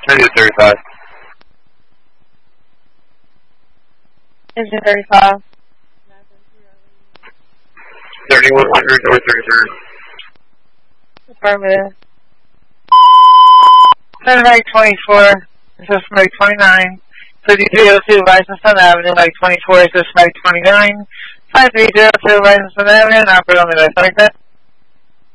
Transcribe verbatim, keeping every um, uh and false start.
Engine thirty-five. Engine thirty-five. thirty-one hundred or thirty-three. Affirmative. Mag twenty-four, this is Mag twenty-nine. fifty-three oh two, Licenston Avenue, Mag twenty-four, this is Mag twenty-nine. five three zero two, Licenston Avenue, and operate on the west like that.